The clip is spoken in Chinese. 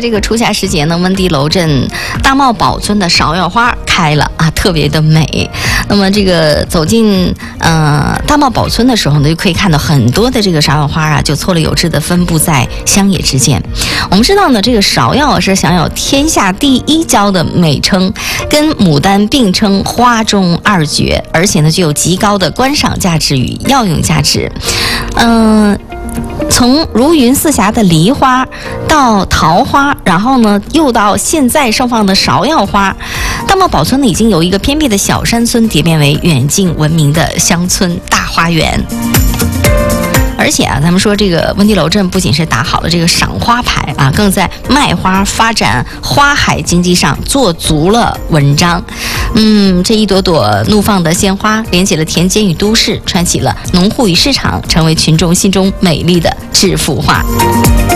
这个初夏时节呢，温地楼镇大茂堡村的芍药花开了啊，特别的美。那么这个走进大茂堡村的时候呢，就可以看到很多的这个芍药花啊，就错落有致的分布在乡野之间。我们知道呢，这个芍药是享有天下第一娇的美称，跟牡丹并称花中二绝，而且呢具有极高的观赏价值与药用价值。从如云似霞的梨花到桃花，然后呢又到现在盛放的芍药花，大茂堡村呢已经由一个偏僻的小山村蝶变为远近闻名的乡村大花园。而且啊，咱们说这个温地楼镇不仅是打好了这个赏花牌啊，更在卖花、发展花海经济上做足了文章。这一朵朵怒放的鲜花，连起了田间与都市，串起了农户与市场，成为群众心中美丽的致富画。